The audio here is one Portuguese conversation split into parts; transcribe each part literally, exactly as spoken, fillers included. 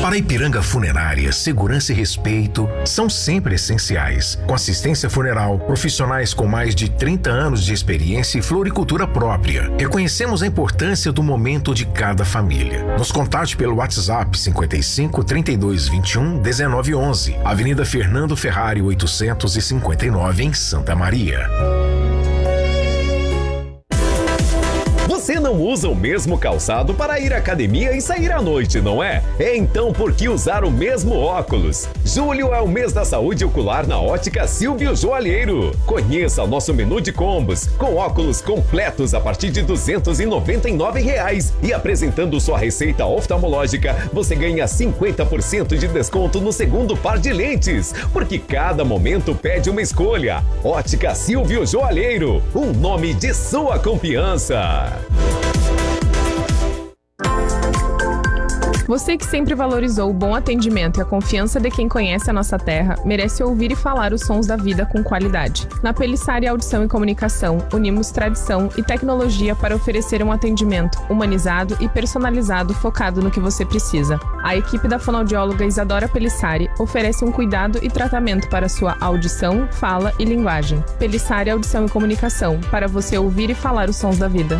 Para a Ipiranga Funerária, segurança e respeito são sempre essenciais. Com assistência funeral, profissionais com mais de trinta anos de experiência e floricultura própria. Reconhecemos a importância do momento de cada família. Nos contate pelo WhatsApp cinquenta e cinco, trinta e dois, vinte e um, dezenove, onze, Avenida Fernando Ferrari oitocentos e cinquenta e nove, em Santa Maria. Você não usa o mesmo calçado para ir à academia e sair à noite, não é? Então por que usar o mesmo óculos? Julho é o mês da saúde ocular na Ótica Silvio Joalheiro. Conheça o nosso menu de combos, com óculos completos a partir de duzentos e noventa e nove reais. E apresentando sua receita oftalmológica, você ganha cinquenta por cento de desconto no segundo par de lentes. Porque cada momento pede uma escolha. Ótica Silvio Joalheiro, um nome de sua confiança. Você que sempre valorizou o bom atendimento e a confiança de quem conhece a nossa terra, merece ouvir e falar os sons da vida com qualidade. Na Pelissari Audição e Comunicação, unimos tradição e tecnologia para oferecer um atendimento humanizado e personalizado focado no que você precisa. A equipe da fonoaudióloga Isadora Pelissari oferece um cuidado e tratamento para sua audição, fala e linguagem. Pelissari Audição e Comunicação, para você ouvir e falar os sons da vida.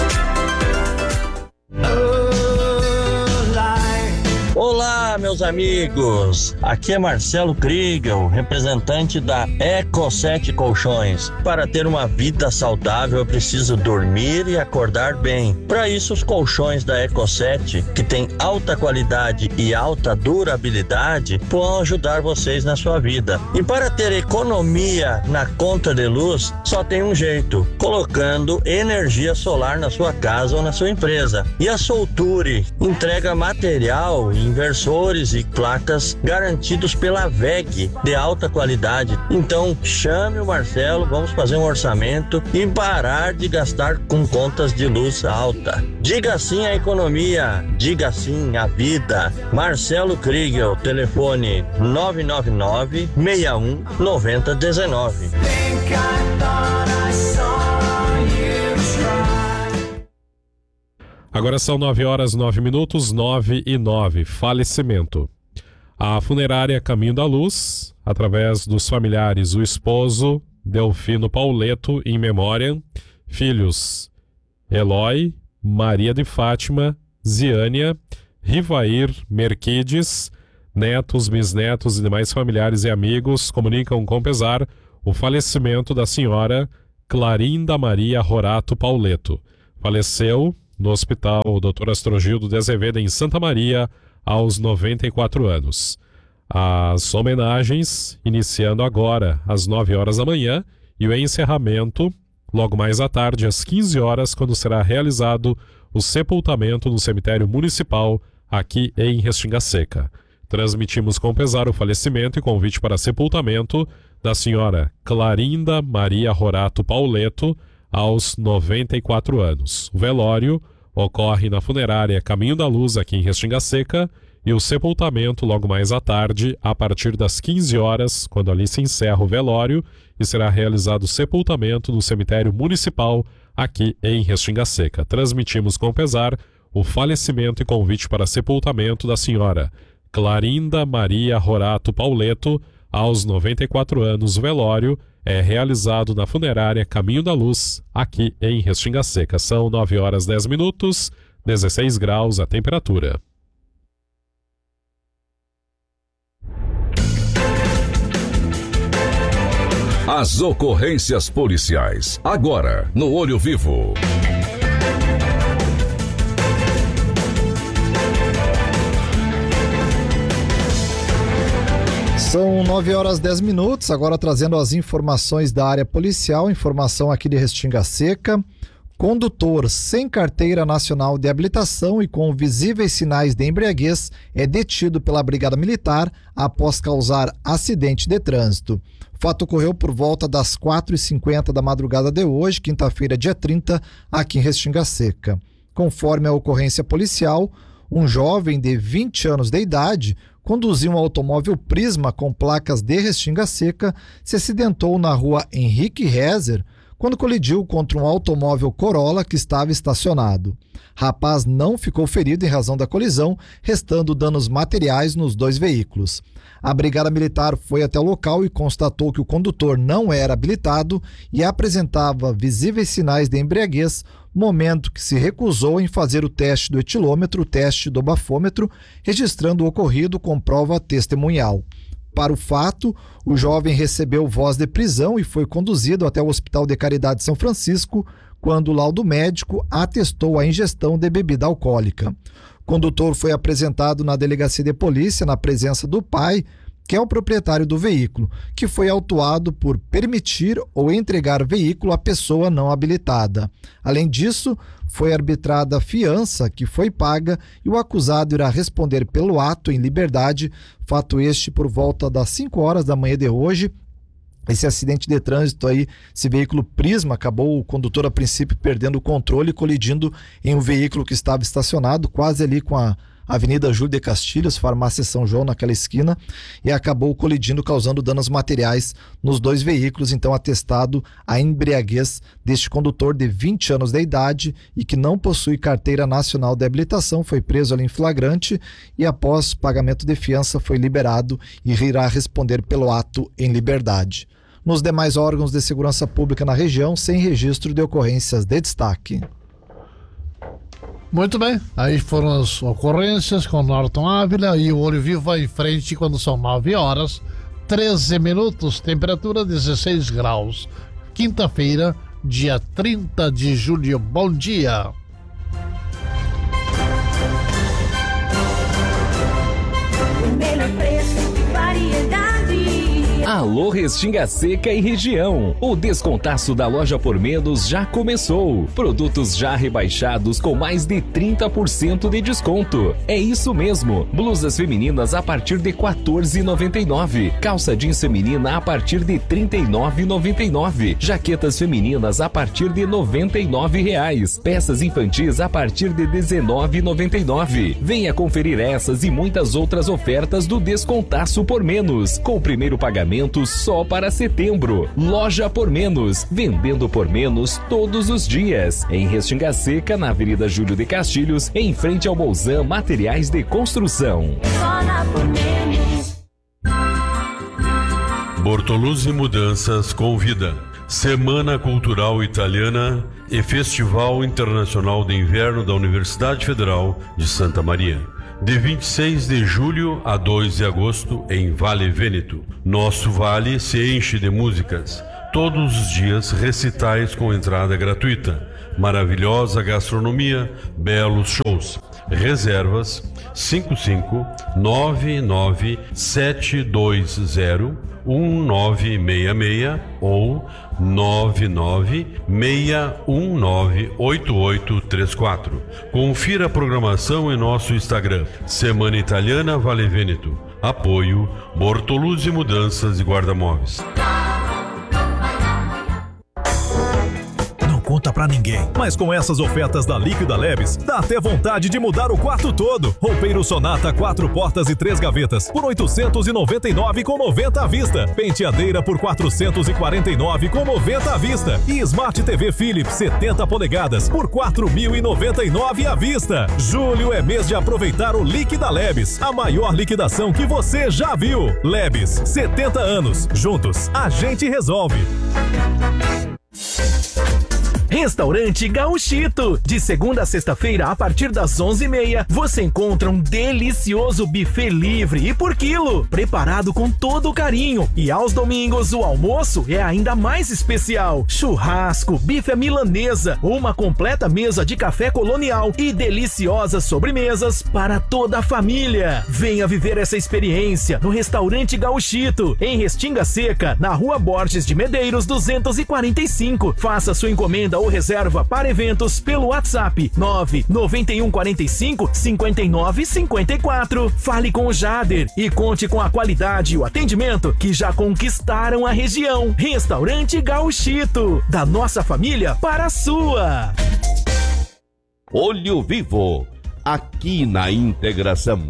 Olá, meus amigos! Aqui é Marcelo Kriegel, representante da Eco sete Colchões. Para ter uma vida saudável, eu preciso dormir e acordar bem. Para isso, os colchões da Eco sete, que tem alta qualidade e alta durabilidade, vão ajudar vocês na sua vida. E para ter economia na conta de luz, só tem um jeito: colocando energia solar na sua casa ou na sua empresa. E a Solture entrega material e inversores e placas garantidos pela V E G de alta qualidade. Então chame o Marcelo, vamos fazer um orçamento e parar de gastar com contas de luz alta. Diga sim à economia, diga sim à vida. Marcelo Kriegel, telefone nove nove nove, seis um, nove zero um nove. Agora são nove horas, nove minutos, nove e nove. Falecimento. A funerária Caminho da Luz, através dos familiares, o esposo Delfino Pauleto, em memória, filhos Eloy, Maria de Fátima, Ziânia, Rivair Merquides, netos, bisnetos e demais familiares e amigos comunicam com pesar o falecimento da senhora Clarinda Maria Rorato Pauleto. Faleceu no Hospital doutor Astrogildo de Azevedo, em Santa Maria, aos noventa e quatro anos. As homenagens iniciando agora às nove horas da manhã e o encerramento logo mais à tarde às quinze horas, quando será realizado o sepultamento no cemitério municipal aqui em Restinga Seca. Transmitimos com pesar o falecimento e convite para sepultamento da senhora Clarinda Maria Rorato Pauleto, aos noventa e quatro anos. O velório ocorre na funerária Caminho da Luz, aqui em Restinga Seca, e o sepultamento logo mais à tarde, a partir das quinze horas, quando ali se encerra o velório, e será realizado o sepultamento no cemitério municipal, aqui em Restinga Seca. Transmitimos com pesar o falecimento e convite para sepultamento da senhora Clarinda Maria Rorato Pauleto, aos noventa e quatro anos. O velório é realizado na funerária Caminho da Luz, aqui em Restinga Seca. São nove horas dez minutos, dezesseis graus a temperatura. As ocorrências policiais, agora no Olho Vivo. São nove horas dez minutos, agora trazendo as informações da área policial, informação aqui de Restinga Seca. Condutor sem carteira nacional de habilitação e com visíveis sinais de embriaguez é detido pela Brigada Militar após causar acidente de trânsito. O fato ocorreu por volta das quatro e cinquenta da madrugada de hoje, quinta-feira, dia trinta, aqui em Restinga Seca. Conforme a ocorrência policial, um jovem de vinte anos de idade conduzia um automóvel Prisma com placas de Restinga Seca, se acidentou na rua Henrique Rezer quando colidiu contra um automóvel Corolla que estava estacionado. Rapaz não ficou ferido em razão da colisão, restando danos materiais nos dois veículos. A Brigada Militar foi até o local e constatou que o condutor não era habilitado e apresentava visíveis sinais de embriaguez, momento que se recusou em fazer o teste do etilômetro, o teste do bafômetro, registrando o ocorrido com prova testemunhal. Para o fato, o jovem recebeu voz de prisão e foi conduzido até o Hospital de Caridade São Francisco, quando o laudo médico atestou a ingestão de bebida alcoólica. O condutor foi apresentado na delegacia de polícia na presença do pai, que é o proprietário do veículo, que foi autuado por permitir ou entregar veículo à pessoa não habilitada. Além disso, foi arbitrada a fiança que foi paga e o acusado irá responder pelo ato em liberdade, fato este por volta das cinco horas da manhã de hoje. Esse acidente de trânsito aí, esse veículo Prisma, acabou o condutor a princípio perdendo o controle e colidindo em um veículo que estava estacionado quase ali com a Avenida Júlio de Castilhos, Farmácia São João, naquela esquina, e acabou colidindo, causando danos materiais nos dois veículos. Então, atestado a embriaguez deste condutor de vinte anos de idade e que não possui carteira nacional de habilitação, foi preso ali em flagrante e, após pagamento de fiança, foi liberado e irá responder pelo ato em liberdade. Nos demais órgãos de segurança pública na região, sem registro de ocorrências de destaque. Muito bem, aí foram as ocorrências com Norton Ávila e o Olho Vivo vai em frente quando são nove horas, treze minutos, temperatura dezesseis graus. Quinta-feira, dia trinta de julho. Bom dia. O melhor preço, variedade. Alô Restinga Seca e região. O descontaço da Loja Por Menos já começou. Produtos já rebaixados com mais de trinta por cento de desconto. É isso mesmo. Blusas femininas a partir de quatorze reais e noventa e nove centavos. Calça jeans feminina a partir de trinta e nove reais e noventa e nove centavos. Jaquetas femininas a partir de noventa e nove reais. Peças infantis a partir de dezenove reais e noventa e nove centavos. Venha conferir essas e muitas outras ofertas do descontaço Por Menos. Com o primeiro pagamento só para setembro. Loja Por Menos, vendendo por menos todos os dias. Em Restinga Seca, na Avenida Júlio de Castilhos, em frente ao Bolzan Materiais de Construção. Bortoluzzi Mudanças convida. Semana Cultural Italiana e Festival Internacional de Inverno da Universidade Federal de Santa Maria. De vinte e seis de julho a dois de agosto em Vale Vêneto. Nosso vale se enche de músicas. Todos os dias recitais com entrada gratuita. Maravilhosa gastronomia, belos shows. Reservas cinco cinco nove nove sete dois zero um nove seis seis ou nove nove seis um nove oito oito três quatro. Confira a programação em nosso Instagram. Semana Italiana Vale Vêneto. Apoio Bortoluzzi Mudanças e Guarda-Móveis. Conta pra ninguém. Mas com essas ofertas da Líquida Lebes, dá até vontade de mudar o quarto todo. Roupeiro Sonata, quatro portas e três gavetas por oitocentos e noventa e nove reais com noventa à vista. Penteadeira por quatrocentos e quarenta e nove reais com noventa à vista. E Smart T V Philips setenta polegadas por quatro mil e noventa e nove reais à vista. Julho é mês de aproveitar o Líquida Lebes, a maior liquidação que você já viu. Lebes, setenta anos. Juntos, a gente resolve. Restaurante Gauchito. De segunda a sexta-feira, a partir das onze e meia, você encontra um delicioso buffet livre e por quilo, preparado com todo o carinho. E aos domingos, o almoço é ainda mais especial. Churrasco, bife à milanesa, uma completa mesa de café colonial e deliciosas sobremesas para toda a família. Venha viver essa experiência no Restaurante Gauchito, em Restinga Seca, na Rua Borges de Medeiros, duzentos e quarenta e cinco. Faça sua encomenda ou reserva para eventos pelo WhatsApp nove nove um quatro cinco cinco nove cinco quatro. Fale com o Jader e conte com a qualidade e o atendimento que já conquistaram a região. Restaurante Gauchito, da nossa família para a sua. Olho Vivo, aqui na Integração.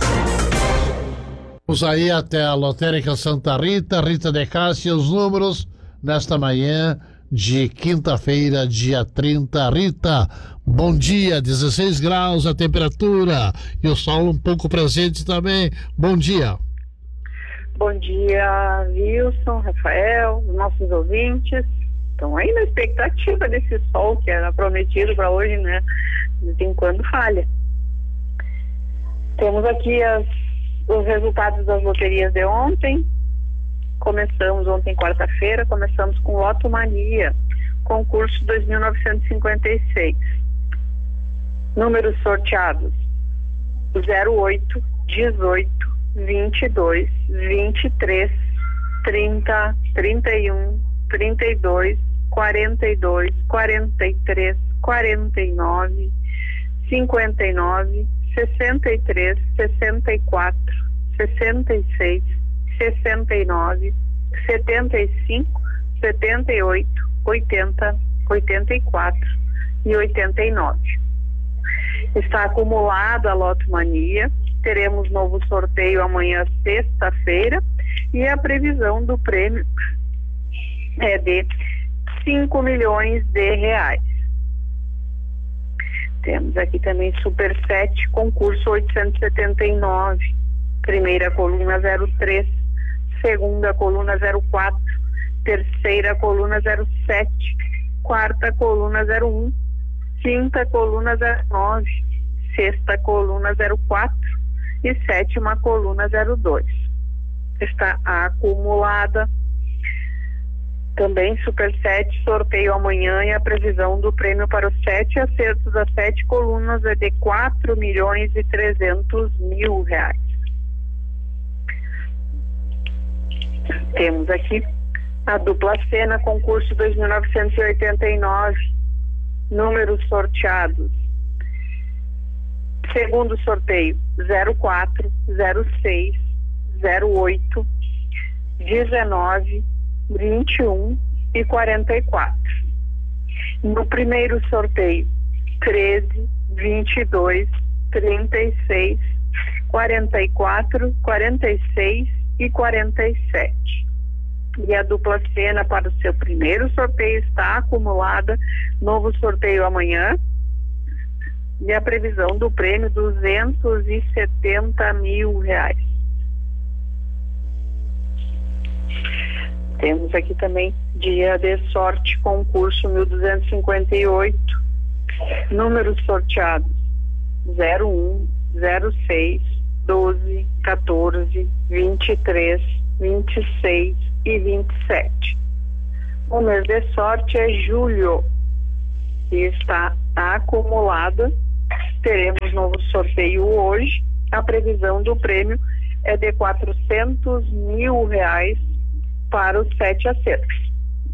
Vamos aí até a Lotérica Santa Rita, Rita de Cássia, os números nesta manhã de quinta-feira, dia trinta. Rita, bom dia, dezesseis graus a temperatura e o sol um pouco presente também. Bom dia. Bom dia, Wilson, Rafael, os nossos ouvintes. Estão aí na expectativa desse sol que era prometido para hoje, né? De vez em quando falha. Temos aqui as, os resultados das loterias de ontem. Começamos ontem, quarta-feira, começamos com Loto Mania, concurso dois mil novecentos e cinquenta e seis. Números sorteados: zero oito, dezoito, vinte e dois, vinte e três, trinta, trinta e um, trinta e dois, quarenta e dois, quarenta e três, quarenta e nove, cinquenta e nove, sessenta e três, sessenta e quatro, sessenta e seis, sessenta e nove, setenta e cinco, setenta e oito, oitenta, oitenta e quatro e oitenta e nove. Está acumulado a Loto Mania. Teremos novo sorteio amanhã, sexta-feira, e a previsão do prêmio é de cinco milhões de reais. Temos aqui também Super sete, concurso oitocentos e setenta e nove, primeira coluna zero três, segunda coluna zero quatro, terceira coluna zero sete, quarta coluna zero um, quinta coluna zero nove, sexta coluna zero quatro e sétima coluna zero dois. Está acumulada. Também Super sete, sorteio amanhã, e a previsão do prêmio para os sete acertos das sete colunas é de quatro milhões e trezentos mil reais. Temos aqui a dupla cena, concurso dois mil novecentos e oitenta e nove, números sorteados: segundo sorteio zero quatro, zero seis, zero oito, dezenove, vinte e um e quarenta e quatro. No primeiro sorteio, treze, vinte e dois, trinta e seis, quarenta e quatro, quarenta e seis e quarenta e sete. E a dupla cena para o seu primeiro sorteio está acumulada. Novo sorteio amanhã. E a previsão do prêmio, duzentos e setenta mil reais. Temos aqui também dia de sorte, concurso mil duzentos e cinquenta e oito. Números sorteados: zero um, zero seis, doze, quatorze, vinte e três, vinte e seis e vinte e sete. O mês de sorte é julho e está acumulada. Teremos novo sorteio hoje. A previsão do prêmio é de quatrocentos mil reais para os sete acertos.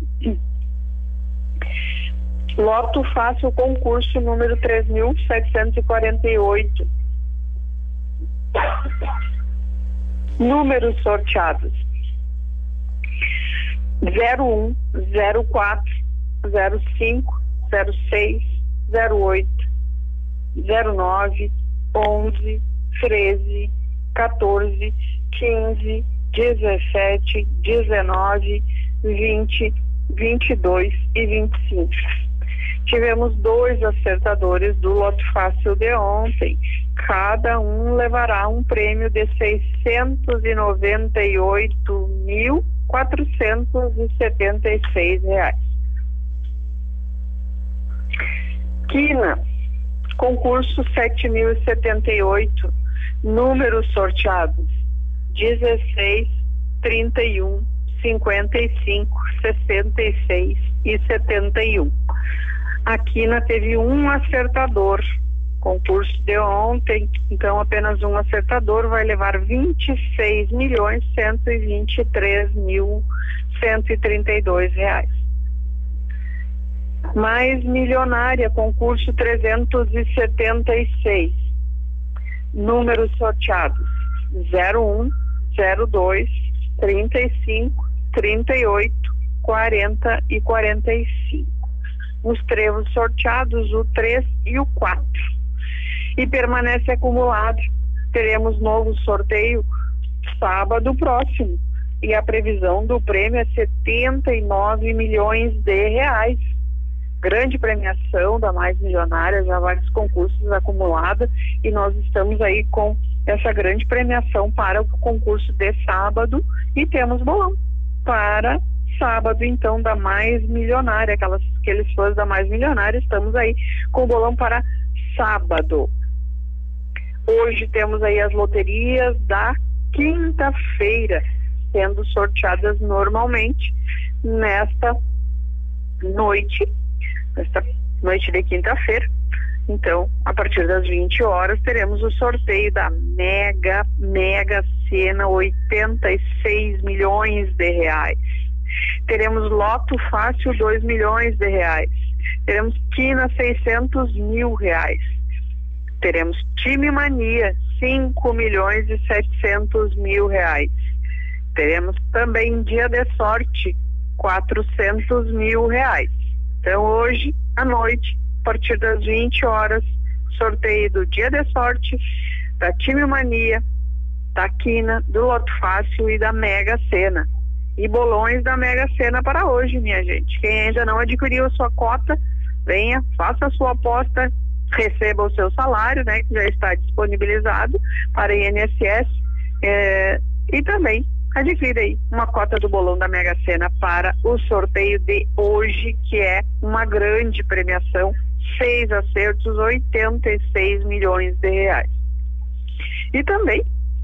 Loto Fácil, concurso número três mil setecentos e quarenta e oito. Números sorteados: zero um, zero quatro, zero cinco, zero seis, zero oito, zero nove, onze, treze, quatorze, quinze, dezessete, dezenove, vinte, vinte e dois e vinte e cinco. Tivemos dois acertadores do Loto Fácil de ontem. Cada um levará um prêmio de seiscentos e noventa e oito mil, quatrocentos e setenta e seis reais. Quina, concurso sete mil e setenta e oito, números sorteados: dezesseis, trinta e um, cinquenta e cinco, sessenta e seis e setenta e um. A Quina teve um acertador, concurso de ontem, então apenas um acertador vai levar vinte e seis milhões, cento e vinte e três mil, cento e trinta e dois reais. Mais Milionária, concurso trezentos e setenta e seis, números sorteados: zero um, zero dois, trinta e cinco, trinta e oito, quarenta e quarenta e cinco. Os trevos sorteados, o três e o quatro. E permanece acumulado. Teremos novo sorteio sábado próximo, e a previsão do prêmio é setenta e nove milhões de reais. Grande premiação da Mais Milionária, já vários concursos acumulados, e nós estamos aí com essa grande premiação para o concurso de sábado, e temos bolão para sábado, então, da Mais Milionária, aquelas, aqueles fãs da Mais Milionária, estamos aí com o bolão para sábado. Hoje temos aí as loterias da quinta-feira, sendo sorteadas normalmente nesta noite, nesta noite de quinta-feira. Então, a partir das vinte horas, teremos o sorteio da Mega, Mega Sena, oitenta e seis milhões de reais. Teremos Loto Fácil, dois milhões de reais. Teremos Quina, seiscentos mil reais. Teremos Time Mania, cinco milhões e setecentos mil reais. Teremos também Dia de Sorte, quatrocentos mil reais. Então, hoje à noite, a partir das vinte horas, sorteio do Dia de Sorte, da Time Mania, da Quina, do Loto Fácil e da Mega Sena. E bolões da Mega Sena para hoje, minha gente. Quem ainda não adquiriu a sua cota, venha, faça a sua aposta, receba o seu salário, né, que já está disponibilizado para I N S S, é, e também adquira aí uma cota do bolão da Mega Sena para o sorteio de hoje, que é uma grande premiação, seis acertos, oitenta e seis milhões de reais. E também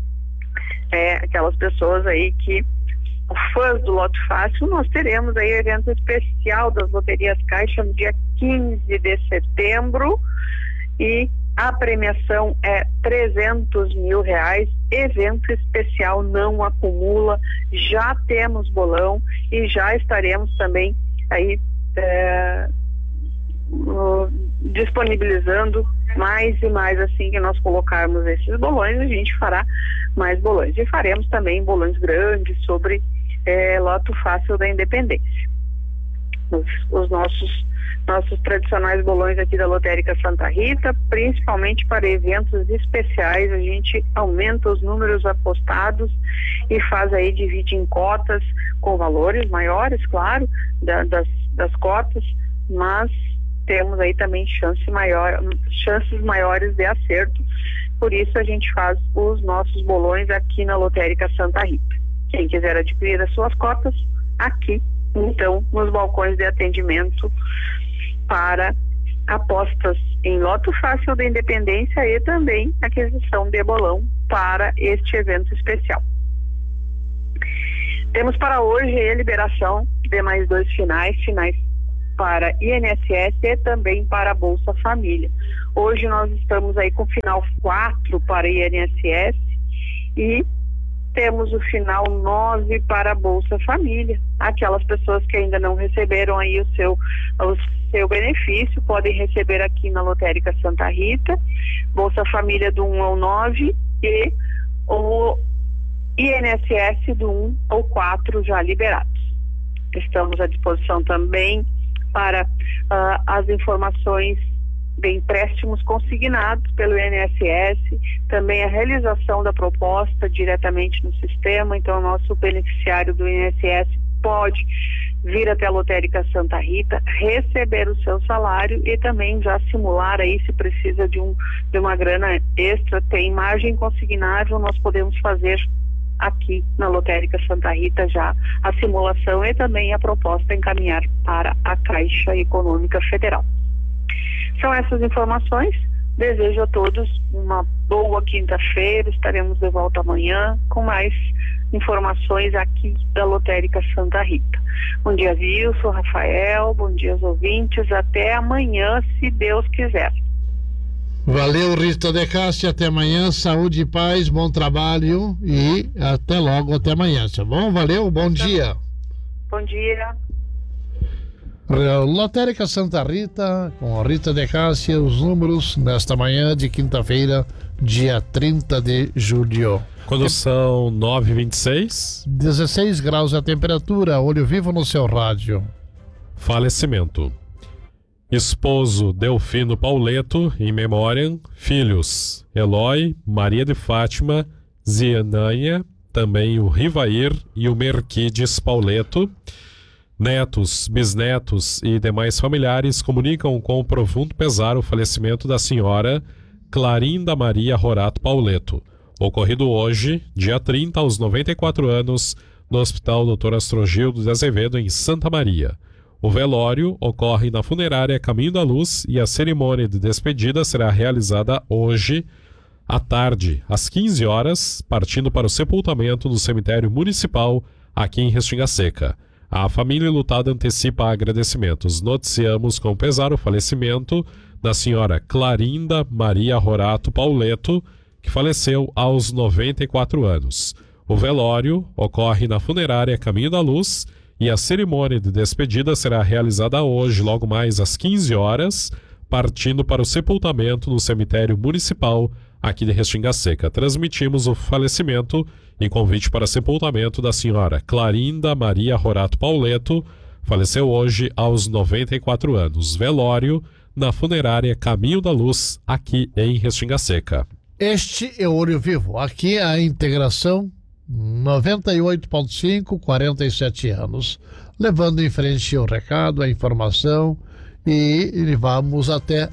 é, aquelas pessoas aí que fãs do Loto Fácil, nós teremos aí evento especial das Loterias Caixa no dia quinze de setembro, e a premiação é trezentos mil reais, evento especial, não acumula, já temos bolão e já estaremos também aí é, uh, disponibilizando mais e mais. Assim que nós colocarmos esses bolões, a gente fará mais bolões, e faremos também bolões grandes sobre é, Loto Fácil da Independência. Os, os nossos nossos tradicionais bolões aqui da Lotérica Santa Rita, principalmente para eventos especiais, a gente aumenta os números apostados e faz aí, divide em cotas com valores maiores, claro, da, das, das cotas, mas temos aí também chance maior, chances maiores de acerto, por isso a gente faz os nossos bolões aqui na Lotérica Santa Rita. Quem quiser adquirir as suas cotas, aqui, então, nos balcões de atendimento para apostas em Loto Fácil da Independência e também aquisição de bolão para este evento especial. Temos para hoje a liberação de mais dois finais, finais para I N S S e também para a Bolsa Família. Hoje nós estamos aí com o final quatro para I N S S e temos o final nove para a Bolsa Família. Aquelas pessoas que ainda não receberam aí o seu, o seu benefício, podem receber aqui na Lotérica Santa Rita, Bolsa Família do um ao nove e o I N S S do um ao quatro já liberados. Estamos à disposição também para uh, as informações de empréstimos consignados pelo I N S S, também a realização da proposta diretamente no sistema. Então, o nosso beneficiário do I N S S pode vir até a Lotérica Santa Rita, receber o seu salário e também já simular aí, se precisa de, um, de uma grana extra, tem margem consignável, nós podemos fazer aqui na Lotérica Santa Rita já a simulação e também a proposta encaminhar para a Caixa Econômica Federal. São essas informações. Desejo a todos uma boa quinta-feira. Estaremos de volta amanhã com mais informações aqui da Lotérica Santa Rita. Bom dia, Wilson, Rafael, bom dia aos ouvintes. Até amanhã, se Deus quiser. Valeu, Rita de Cássia. Até amanhã. Saúde e paz, bom trabalho e até logo, até amanhã. Tá bom? Valeu, bom dia. Bom dia. Lotérica Santa Rita, com a Rita de Cássia, os números nesta manhã de quinta-feira, dia trinta de julho. Quando são nove e vinte e seis. dezesseis graus a temperatura, olho vivo no seu rádio. Falecimento. Esposo Delfino Pauleto, em memória. Filhos Eloy, Maria de Fátima, Ziananha, também o Rivair e o Merquides Pauleto. Netos, bisnetos e demais familiares comunicam com profundo pesar o falecimento da senhora Clarinda Maria Rorato Pauleto, ocorrido hoje, dia trinta, aos noventa e quatro anos, no Hospital doutor Astrogildo de Azevedo, em Santa Maria. O velório ocorre na funerária Caminho da Luz e a cerimônia de despedida será realizada hoje, à tarde, às quinze horas, partindo para o sepultamento no cemitério municipal aqui em Restinga Seca. A família enlutada antecipa agradecimentos. Noticiamos com pesar o falecimento da senhora Clarinda Maria Rorato Pauleto, que faleceu aos noventa e quatro anos. O velório ocorre na funerária Caminho da Luz e a cerimônia de despedida será realizada hoje, logo mais às quinze horas, partindo para o sepultamento no cemitério municipal aqui de Restinga Seca. Transmitimos o falecimento e convite para sepultamento da senhora Clarinda Maria Rorato Pauleto, faleceu hoje aos noventa e quatro anos. Velório na funerária Caminho da Luz, aqui em Restinga Seca. Este é o Olho Vivo. Aqui a integração noventa e oito ponto cinco, quarenta e sete anos, levando em frente o recado, a informação, e vamos até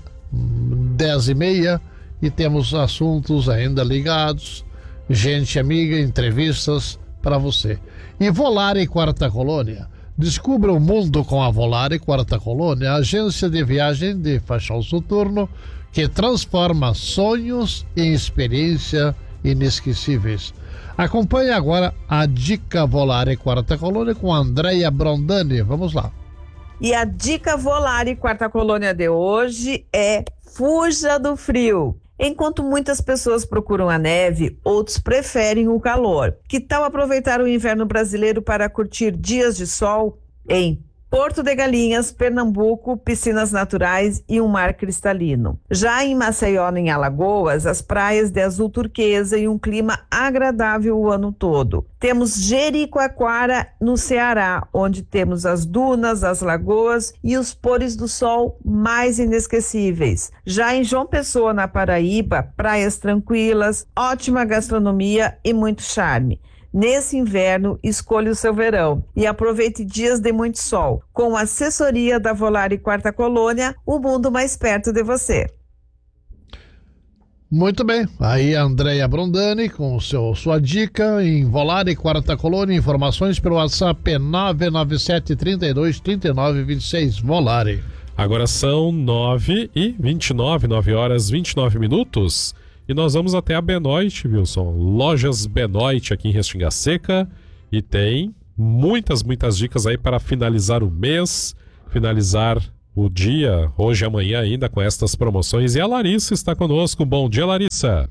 dez e meia e temos assuntos ainda ligados, gente amiga, entrevistas para você. E Volare Quarta Colônia. Descubra o mundo com a Volare Quarta Colônia, agência de viagem de Fachão Soturno que transforma sonhos em experiência inesquecíveis. Acompanhe agora a Dica Volare Quarta Colônia com a Andréia Brondani. Vamos lá. E a Dica Volare Quarta Colônia de hoje é fuja do frio. Enquanto muitas pessoas procuram a neve, outros preferem o calor. Que tal aproveitar o inverno brasileiro para curtir dias de sol em Porto de Galinhas, Pernambuco, piscinas naturais e um mar cristalino? Já em Maceió, em Alagoas, as praias de azul turquesa e um clima agradável o ano todo. Temos Jericoacoara, no Ceará, onde temos as dunas, as lagoas e os pôres do sol mais inesquecíveis. Já em João Pessoa, na Paraíba, praias tranquilas, ótima gastronomia e muito charme. Nesse inverno, escolha o seu verão e aproveite dias de muito sol. Com a assessoria da Volare Quarta Colônia, o mundo mais perto de você. Muito bem, aí a Andréia Brondani com o seu, sua dica em Volare Quarta Colônia. Informações pelo WhatsApp nove nove sete, três dois, três nove dois seis. Volare. Agora são nove e vinte e nove, nove horas e vinte e nove minutos. E nós vamos até a Benoit, Wilson. Lojas Benoit aqui em Restinga Seca. E tem muitas, muitas dicas aí para finalizar o mês, finalizar o dia, hoje e amanhã ainda, com estas promoções. E a Larissa está conosco. Bom dia, Larissa.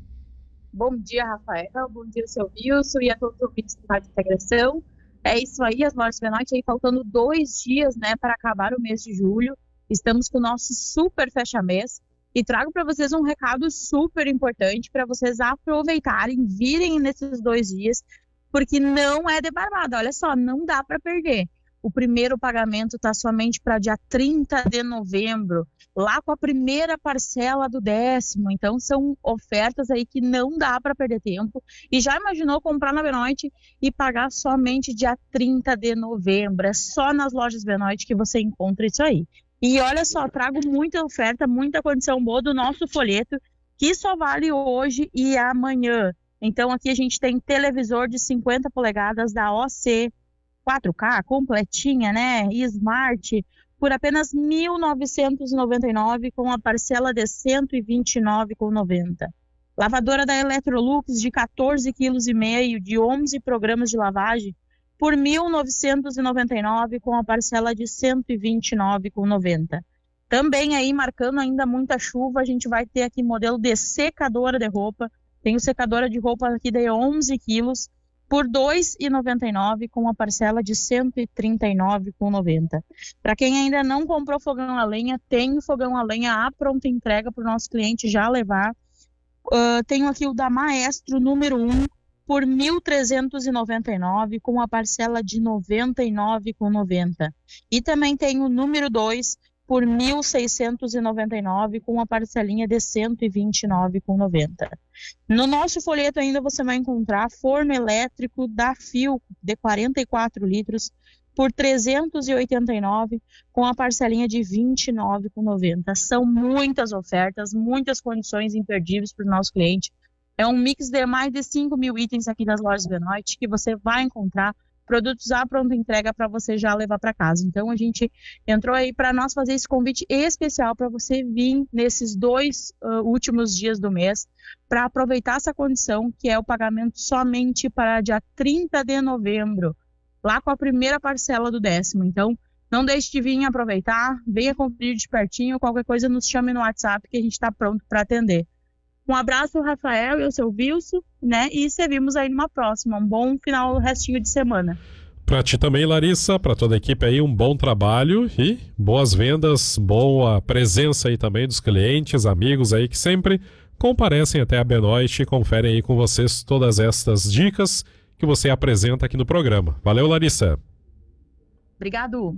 Bom dia, Rafael. Bom dia, seu Wilson e a todos os ouvintes do Rádio Integração. É isso aí, as lojas Benoit aí faltando dois dias, né, para acabar o mês de julho. Estamos com o nosso super fecha-mês. E trago para vocês um recado super importante para vocês aproveitarem, virem nesses dois dias, porque não é de barbada. Olha só, não dá para perder. O primeiro pagamento está somente para dia trinta de novembro, lá com a primeira parcela do décimo. Então são ofertas aí que não dá para perder tempo. E já imaginou comprar na Benoit e pagar somente dia trinta de novembro? É só nas lojas Benoit que você encontra isso aí. E olha só, trago muita oferta, muita condição boa do nosso folheto, que só vale hoje e amanhã. Então aqui a gente tem televisor de cinquenta polegadas da O C, quatro K, completinha, né? Smart, por apenas mil novecentos e noventa e nove reais, com a parcela de cento e vinte e nove reais e noventa centavos. Lavadora da Electrolux de quatorze vírgula cinco quilos, de onze programas de lavagem, por mil novecentos e noventa e nove reais, com a parcela de cento e vinte e nove reais e noventa centavos. Também aí, marcando ainda muita chuva, a gente vai ter aqui modelo de secadora de roupa. Tem o secadora de roupa aqui de onze quilos, por dois reais e noventa e nove centavos, com a parcela de cento e trinta e nove reais e noventa centavos. Para quem ainda não comprou fogão a lenha, tem o fogão a lenha à pronta entrega para o nosso cliente já levar. Uh, tenho aqui o da Maestro número um, por mil trezentos e noventa e nove reais, com a parcela de noventa e nove reais e noventa centavos. E também tem o número dois por mil seiscentos e noventa e nove reais, com uma parcelinha de cento e vinte e nove reais e noventa centavos. No nosso folheto ainda você vai encontrar forno elétrico da Philco de quarenta e quatro litros por trezentos e oitenta e nove reais, com a parcelinha de vinte e nove reais e noventa centavos. São muitas ofertas, muitas condições imperdíveis para o nosso cliente. É um mix de mais de cinco mil itens aqui das lojas Benoit que você vai encontrar produtos à pronta entrega para você já levar para casa. Então a gente entrou aí para nós fazer esse convite especial para você vir nesses dois uh, últimos dias do mês para aproveitar essa condição, que é o pagamento somente para dia trinta de novembro, lá com a primeira parcela do décimo. Então não deixe de vir aproveitar, venha conferir de pertinho, qualquer coisa nos chame no WhatsApp que a gente está pronto para atender. Um abraço, Rafael, eu sou o Wilson, né? E seguimos aí numa próxima. Um bom final, restinho de semana. Para ti também, Larissa, para toda a equipe aí, um bom trabalho e boas vendas, boa presença aí também dos clientes, amigos aí que sempre comparecem até a Benoit e conferem aí com vocês todas estas dicas que você apresenta aqui no programa. Valeu, Larissa. Obrigado.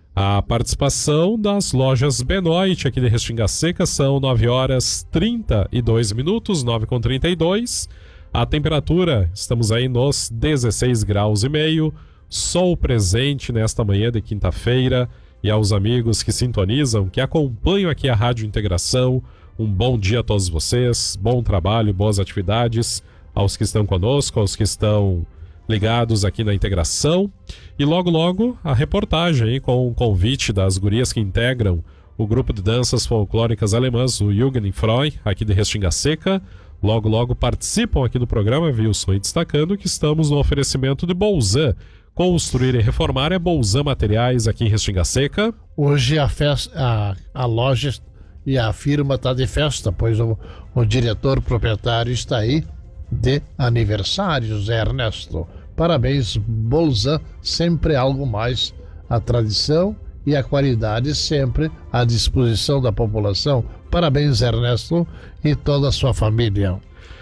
A participação das lojas Benoit aqui de Restinga Seca são nove horas trinta e dois minutos, nove com trinta e dois. A temperatura, estamos aí nos dezesseis graus e meio. Sol presente nesta manhã de quinta-feira. E aos amigos que sintonizam, que acompanham aqui a Rádio Integração, um bom dia a todos vocês, bom trabalho, boas atividades aos que estão conosco, aos que estão ligados aqui na Integração. E logo logo a reportagem hein, com o convite das gurias que integram o grupo de danças folclóricas alemãs, o Jugendfrei, aqui de Restinga Seca. Logo logo participam aqui do programa, Wilson, e destacando que estamos no oferecimento de Bolzan. Construir e reformar é Bolzan Materiais aqui em Restinga Seca. Hoje a, festa, a, a loja e a firma está de festa, pois o, o diretor proprietário está aí de aniversário, Zé Ernesto. Parabéns, Bolzan, sempre algo mais. A tradição e a qualidade sempre à disposição da população. Parabéns, Ernesto, e toda a sua família.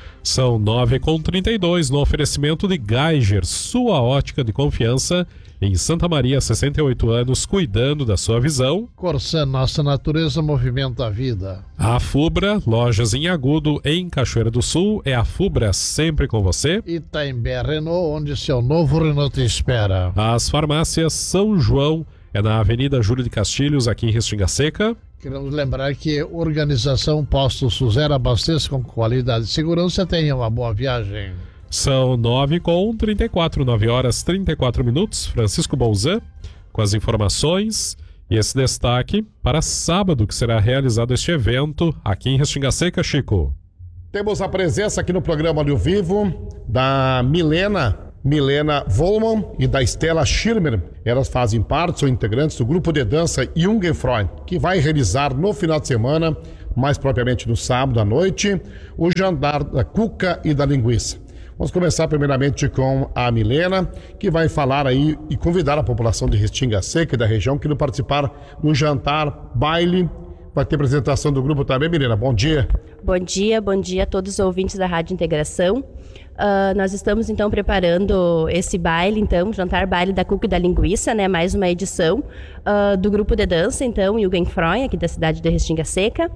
São nove com trinta e dois no oferecimento de Geiger, sua ótica de confiança em Santa Maria, sessenta e oito anos, cuidando da sua visão. Corsan, nossa natureza movimenta a vida. A Fubra, lojas em Agudo, em Cachoeira do Sul, é a Fubra sempre com você. Itaimbé Renault, onde seu novo Renault te espera. As farmácias São João, é na Avenida Júlio de Castilhos, aqui em Restinga Seca. Queremos lembrar que Organização Postos Suzera abastece com qualidade e segurança. Tenha uma boa viagem. São nove com trinta e quatro, nove horas trinta e quatro minutos. Francisco Bolzan com as informações e esse destaque para sábado, que será realizado este evento aqui em Restinga Seca, Chico. Temos a presença aqui no programa Olho Vivo da Milena, Milena Volman e da Estela Schirmer. Elas fazem parte, são integrantes do grupo de dança Jugendfrei, que vai realizar no final de semana, mais propriamente no sábado à noite, o jantar da cuca e da linguiça. Vamos começar primeiramente com a Milena, que vai falar aí e convidar a população de Restinga Seca e da região que não participar do jantar, baile. Vai ter apresentação do grupo também, Milena. Bom dia. Bom dia, bom dia a todos os ouvintes da Rádio Integração. Uh, nós estamos então preparando esse baile, então, jantar baile da cuca e da linguiça, né? Mais uma edição uh, do grupo de dança, então, Jugendfrei, aqui da cidade de Restinga Seca.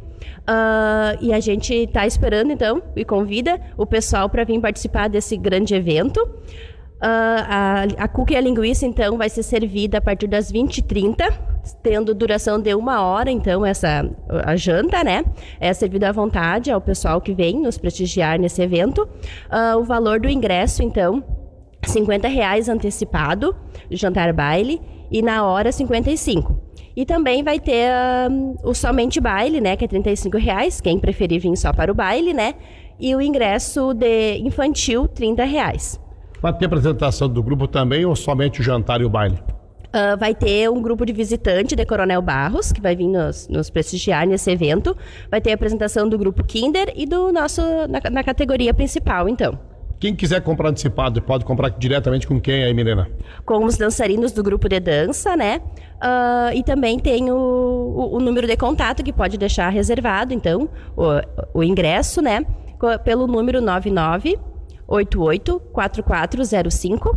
Uh, e a gente está esperando, então, e convida o pessoal para vir participar desse grande evento. Uh, a, a cuca e a linguiça, então, vai ser servida a partir das vinte e trinta, tendo duração de uma hora, então, essa, a janta, né? É servida à vontade ao pessoal que vem nos prestigiar nesse evento. Uh, o valor do ingresso, então, cinquenta reais antecipado, jantar baile, e na hora cinquenta e cinco. E também vai ter uh, o somente baile, né? Que é trinta e cinco reais, quem preferir vir só para o baile, né? E o ingresso de infantil, trinta reais. Vai ter apresentação do grupo também ou somente o jantar e o baile? Uh, vai ter um grupo de visitante de Coronel Barros, que vai vir nos, nos prestigiar nesse evento. Vai ter a apresentação do grupo Kinder e do nosso, na, na categoria principal, então. Quem quiser comprar antecipado, pode comprar diretamente com quem aí, Milena? Com os dançarinos do grupo de dança, né? Uh, e também tem o, o, o número de contato que pode deixar reservado, então, o, o ingresso, né? Pelo número nove nove oito oito quatro quatro zero cinco.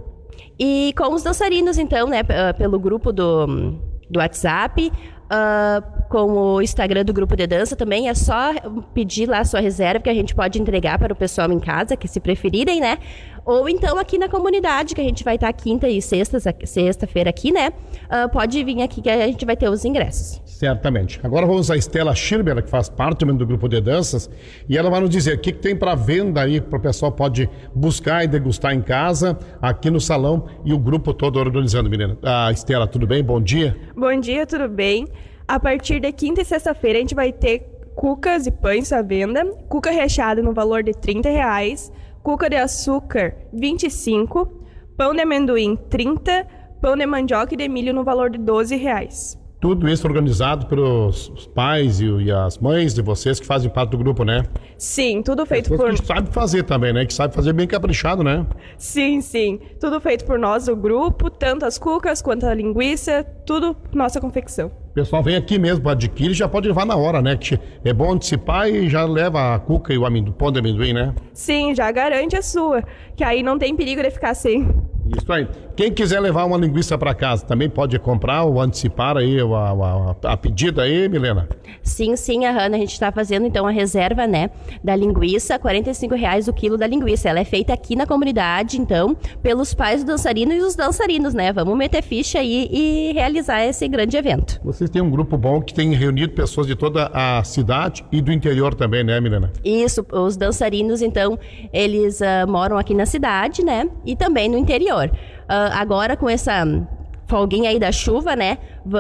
E com os dançarinos, então, né, pelo grupo do, do WhatsApp, uh, com o Instagram do Grupo de Dança também. É só pedir lá a sua reserva, que a gente pode entregar para o pessoal em casa, que se preferirem, né? Ou então aqui na comunidade, que a gente vai estar quinta e sexta, sexta-feira aqui, né? Uh, pode vir aqui que a gente vai ter os ingressos. Certamente. Agora vamos a Estela Schirmer, que faz parte também do grupo de danças, e ela vai nos dizer o que, que tem para venda aí, para o pessoal pode buscar e degustar em casa, aqui no salão, e o grupo todo organizando, menina. Ah, Estela, tudo bem? Bom dia. Bom dia, tudo bem? A partir de quinta e sexta-feira a gente vai ter cucas e pães à venda, cuca recheada no valor de trinta reais, cuca de açúcar vinte e cinco, pão de amendoim trinta, pão de mandioca e de milho no valor de doze reais. Tudo isso organizado pelos pais e, e as mães de vocês que fazem parte do grupo, né? Sim, tudo feito é, por... que sabe fazer também, né? Que sabe fazer bem caprichado, né? Sim, sim. Tudo feito por nós, o grupo, tanto as cucas quanto a linguiça, tudo nossa confecção. O pessoal vem aqui mesmo para adquirir e já pode levar na hora, né? Que é bom antecipar e já leva a cuca e o amendoim, pão de amendoim, né? Sim, já garante a sua, que aí não tem perigo de ficar sem. Isso aí. Quem quiser levar uma linguiça para casa também pode comprar ou antecipar aí a, a, a pedida aí, Milena? Sim, sim, a Hanna, a gente está fazendo então a reserva, né, da linguiça, quarenta e cinco reais o quilo da linguiça. Ela é feita aqui na comunidade, então, pelos pais do dançarino e os dançarinos, né? Vamos meter ficha aí e realizar esse grande evento. Vocês têm um grupo bom que tem reunido pessoas de toda a cidade e do interior também, né, Milena? Isso, os dançarinos, então, eles uh, moram aqui na cidade, né, e também no interior. Uh, agora com essa folguinha aí da chuva, né?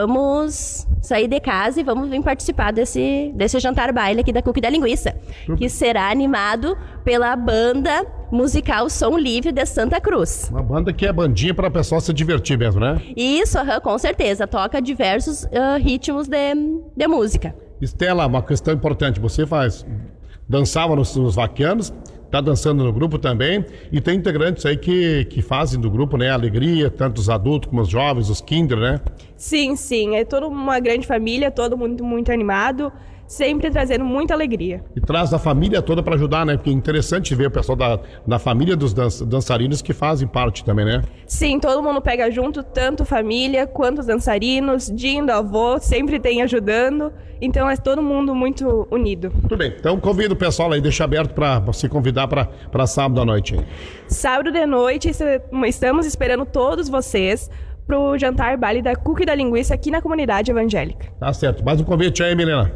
Vamos sair de casa e vamos vir participar desse, desse jantar baile aqui da Cuca e da Linguiça, uhum. que será animado pela banda musical Som Livre de Santa Cruz. Uma banda que é bandinha para o pessoal se divertir mesmo, né? Isso, uhum, com certeza. Toca diversos uh, ritmos de, de música. Estela, uma questão importante. Você faz... dançava nos, nos vaquianos, tá dançando no grupo também, e tem integrantes aí que, que fazem do grupo, né, alegria, tanto os adultos como os jovens, os kinder, né? Sim, sim, é toda uma grande família, todo mundo muito animado, sempre trazendo muita alegria. E traz a família toda para ajudar, né? Porque é interessante ver o pessoal da, da família dos dan dançarinos que fazem parte também, né? Sim, todo mundo pega junto, tanto família quanto os dançarinos, Dindo, avô, sempre tem ajudando. Então é todo mundo muito unido. Tudo bem, então convido o pessoal aí, deixa aberto para se convidar para sábado à noite. Sábado de noite, estamos esperando todos vocês pro jantar baile da Cuca e da Linguiça aqui na comunidade evangélica. Tá certo, mais um convite aí, Milena.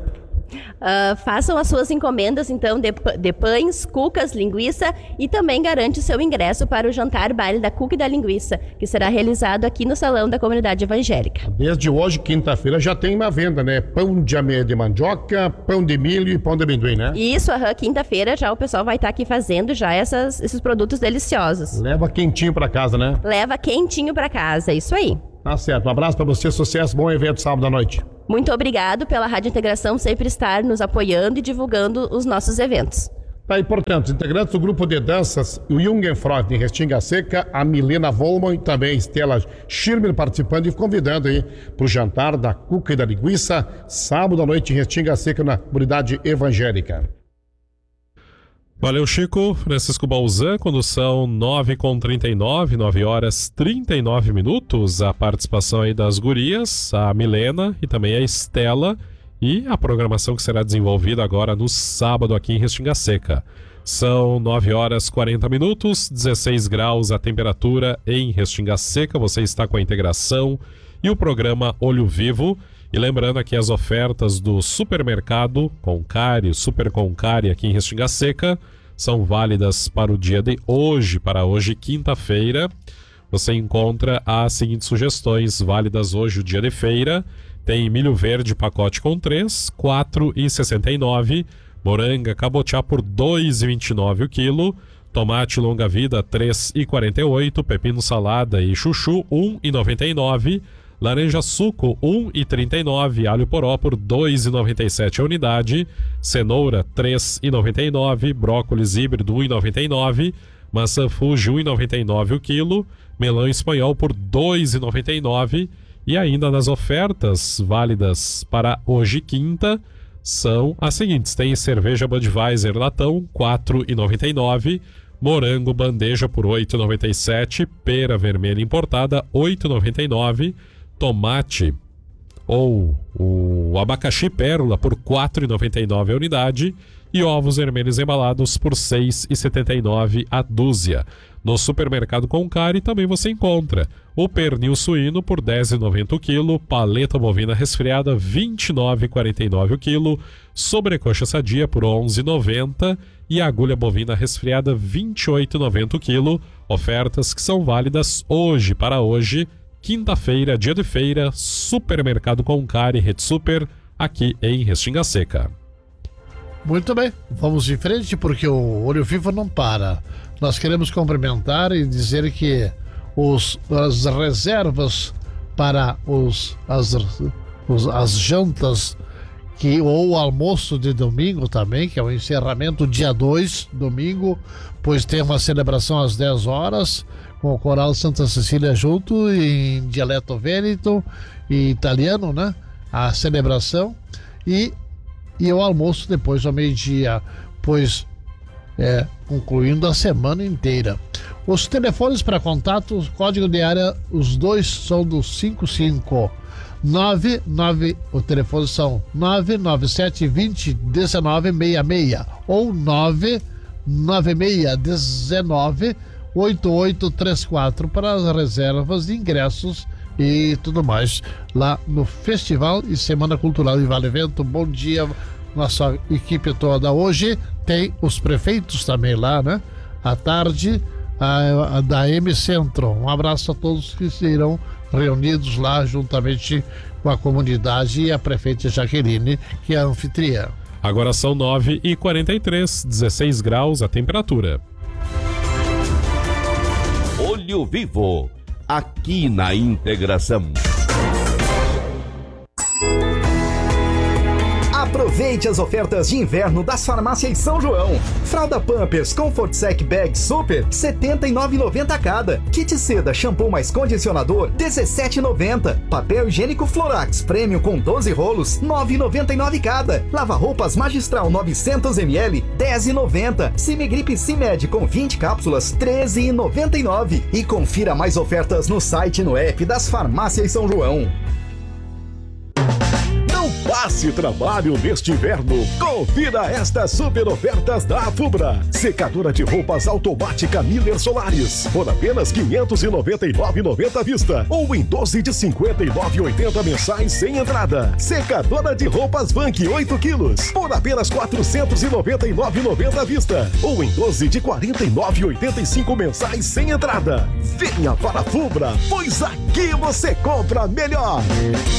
Uh, façam as suas encomendas, então, de, de pães, cucas, linguiça e também garante o seu ingresso para o jantar baile da Cuca e da Linguiça, que será realizado aqui no Salão da Comunidade Evangélica. Desde hoje, quinta-feira, já tem uma venda, né? Pão de, de mandioca, pão de milho e pão de amendoim, né? Isso, aham, quinta-feira já o pessoal vai estar aqui fazendo já essas, esses produtos deliciosos. Leva quentinho para casa, né? Leva quentinho para casa, isso aí. Tá certo, um abraço para você, sucesso, bom evento sábado à noite. Muito obrigado pela Rádio Integração sempre estar nos apoiando e divulgando os nossos eventos. Tá aí, portanto, os integrantes do grupo de danças, o Jungenfreund em Restinga Seca, a Milena Volman e também a Estela Schirmer participando e convidando aí para o jantar da Cuca e da Linguiça, sábado à noite em Restinga Seca, na comunidade evangélica. Valeu, Chico. Francisco Balzan, condução nove com trinta e nove, nove horas trinta e nove minutos. A participação aí das gurias, a Milena e também a Estela, e a programação que será desenvolvida agora no sábado aqui em Restinga Seca. São nove horas quarenta minutos, dezesseis graus a temperatura em Restinga Seca. Você está com a integração e o programa Olho Vivo. E lembrando aqui as ofertas do supermercado Concari, Super Concari aqui em Restinga Seca, são válidas para o dia de hoje, para hoje, quinta-feira. Você encontra as seguintes sugestões válidas hoje, o dia de feira. Tem milho verde pacote com três, quatro reais e sessenta e nove centavos. Moranga cabotiá por dois reais e vinte e nove centavos o quilo. Tomate longa-vida três reais e quarenta e oito centavos. Pepino salada e chuchu um real e noventa e nove centavos. Laranja suco um real e trinta e nove centavos, alho poró por dois reais e noventa e sete centavos a unidade, cenoura três reais e noventa e nove centavos, brócolis híbrido um real e noventa e nove centavos, maçã Fuji um real e noventa e nove centavos o quilo, melão espanhol por dois reais e noventa e nove centavos. E ainda nas ofertas válidas para hoje quinta são as seguintes: tem cerveja Budweiser latão quatro reais e noventa e nove centavos, morango bandeja por oito reais e noventa e sete centavos, pera vermelha importada oito reais e noventa e nove centavos, tomate ou o abacaxi pérola por quatro reais e noventa e nove centavos a unidade e ovos vermelhos embalados por seis reais e setenta e nove centavos a dúzia. No supermercado Concari também você encontra o pernil suíno por dez reais e noventa centavos o quilo, paleta bovina resfriada vinte e nove reais e quarenta e nove centavos o quilo, sobrecoxa sadia por onze reais e noventa centavos e agulha bovina resfriada vinte e oito reais e noventa centavos o quilo. Ofertas que são válidas hoje para hoje, quinta-feira, dia de feira, supermercado Concari, Rede Super, aqui em Restinga Seca. Muito bem, vamos em frente porque o Olho Vivo não para. Nós queremos cumprimentar e dizer que os, as reservas para os, as, os, as jantas que, ou o almoço de domingo também, que é o encerramento dia dois, domingo, pois tem uma celebração às dez horas, com o Coral Santa Cecília junto, em dialeto vêneto e italiano, né? A celebração e E o almoço depois ao meio-dia, pois é, concluindo a semana inteira. Os telefones para contato, código de área, os dois são do cinco cinco nove nove, o telefone são nove nove sete vinte dezenove sessenta e seis ou nove nove seis dezenove oito oito três quatro para as reservas de ingressos e tudo mais lá no Festival e Semana Cultural de Vale Vento. Bom dia, nossa equipe toda. Hoje tem os prefeitos também lá, né? À tarde, a, a da M Centro. Um abraço a todos que serão reunidos lá juntamente com a comunidade e a prefeita Jaqueline, que é a anfitriã. Agora são nove e quarenta e três, dezesseis graus a temperatura. Olho Vivo, aqui na Integração. Aproveite as ofertas de inverno das farmácias São João. Fralda Pampers Comfort Sec Bag Super, setenta e nove reais e noventa centavos cada. Kit seda shampoo mais condicionador, dezessete reais e noventa centavos. Papel higiênico Florax Premium com doze rolos, nove reais e noventa e nove centavos cada. Lava-roupas Magistral novecentos mililitros, dez reais e noventa centavos. Cimegripe Cimed com vinte cápsulas, treze reais e noventa e nove centavos. E confira mais ofertas no site e no app das farmácias São João. Não passe trabalho neste inverno. Confira estas super ofertas da Afubra. Secadora de roupas automática Miller Solaris por apenas quinhentos e noventa e nove reais e noventa centavos à vista ou em doze de cinquenta e nove reais e oitenta centavos mensais sem entrada. Secadora de roupas Vank oito quilos por apenas quatrocentos e noventa e nove reais e noventa centavos à vista ou em doze de quarenta e nove reais e oitenta e cinco centavos mensais sem entrada. Venha para a Afubra, pois aqui você compra melhor.